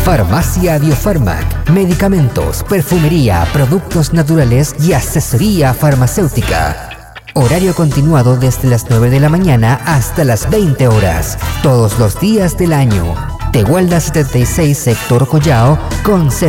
Farmacia Biofarmac, medicamentos, perfumería, productos naturales y asesoría farmacéutica. Horario continuado desde las 9 de la mañana hasta las 20 horas, todos los días del año. Tehuelda 76, sector Collao, con